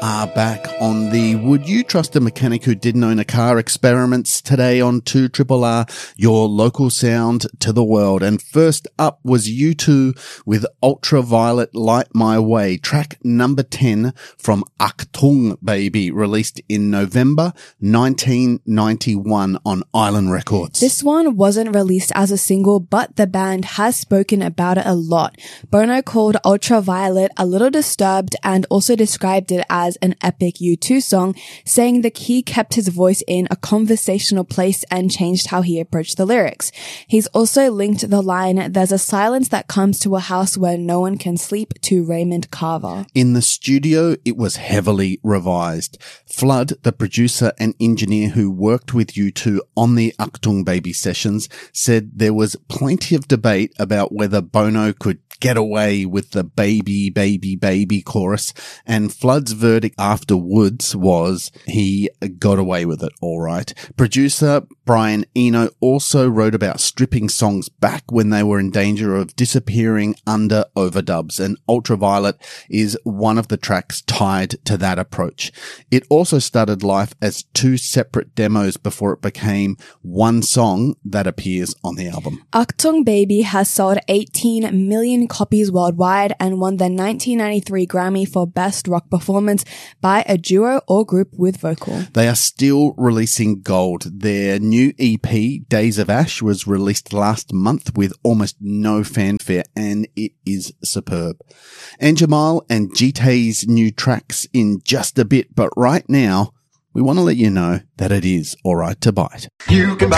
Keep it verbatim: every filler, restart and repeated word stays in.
are back on the Would You Trust a Mechanic Who Didn't Own a Car experiments today on two R R R, your local sound to the world. And first up was U two with Ultraviolet Light My Way, track number ten from Achtung Baby, released in November nineteen ninety-one on Island Records. This one wasn't released as a single, but the band has spoken about it a lot. Bono called Ultraviolet a little disturbed and also described it as an epic U two song, saying the key kept his voice in a conversational place and changed how he approached the lyrics. He's also linked the line, "There's a silence that comes to a house where no one can sleep," to Raymond Carver. In the studio, it was heavily revised. Flood, the producer and engineer who worked with U two on the Achtung Baby sessions, said there was plenty of debate about whether Bono could get away with the baby, baby, baby chorus, and Flood's verdict afterwards was he got away with it all right. Producer Brian Eno also wrote about stripping songs back when they were in danger of disappearing under overdubs, and Ultraviolet is one of the tracks tied to that approach. It also started life as two separate demos before it became one song that appears on the album. Achtung Baby has sold eighteen million copies worldwide and won the nineteen ninety-three Grammy for Best Rock Performance by a duo or group with vocal. They are still releasing gold. Their new E P, Days of Ash, was released last month with almost no fanfare, and it is superb. And Jamal and G T's new tracks in just a bit, but right now, we want to let you know that it is alright to bite. You can